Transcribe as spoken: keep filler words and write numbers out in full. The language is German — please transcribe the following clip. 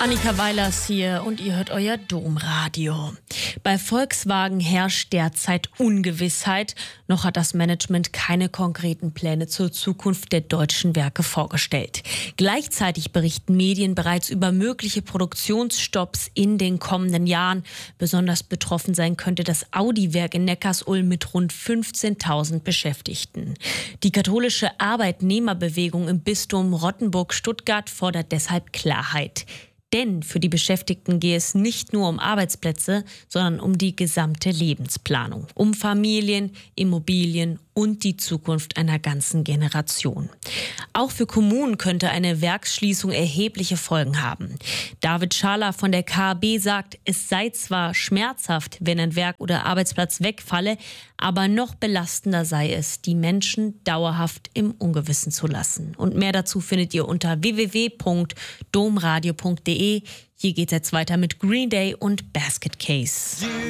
Annika Weilers hier und ihr hört euer Domradio. Bei Volkswagen herrscht derzeit Ungewissheit. Noch hat das Management keine konkreten Pläne zur Zukunft der deutschen Werke vorgestellt. Gleichzeitig berichten Medien bereits über mögliche Produktionsstopps in den kommenden Jahren. Besonders betroffen sein könnte das Audi-Werk in Neckarsulm mit rund fünfzehntausend Beschäftigten. Die katholische Arbeitnehmerbewegung im Bistum Rottenburg-Stuttgart fordert deshalb Klarheit. Denn für die Beschäftigten gehe es nicht nur um Arbeitsplätze, sondern um die gesamte Lebensplanung, um Familien, Immobilien und die Zukunft einer ganzen Generation. Auch für Kommunen könnte eine Werksschließung erhebliche Folgen haben. David Scharler von der K A B sagt, es sei zwar schmerzhaft, wenn ein Werk oder Arbeitsplatz wegfalle, aber noch belastender sei es, die Menschen dauerhaft im Ungewissen zu lassen. Und mehr dazu findet ihr unter w w w punkt domradio punkt de. Hier geht es jetzt weiter mit Green Day und Basket Case.